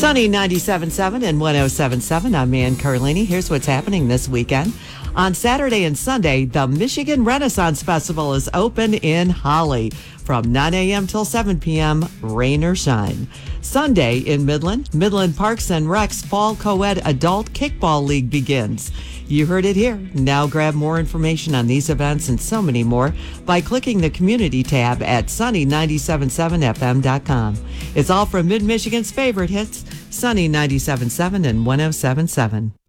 Sunny 97.7 and 107.7. I'm Ann Carlini. Here's what's happening this weekend. On Saturday and Sunday, the Michigan Renaissance Festival is open in Holly from 9 a.m. till 7 p.m., rain or shine. Sunday in Midland Parks and Rec's Fall Co-ed Adult Kickball League begins. You heard it here. Now grab more information on these events and so many more by clicking the community tab at sunny977fm.com. It's all from Mid-Michigan's favorite hits, Sunny 97.7 and 107.7.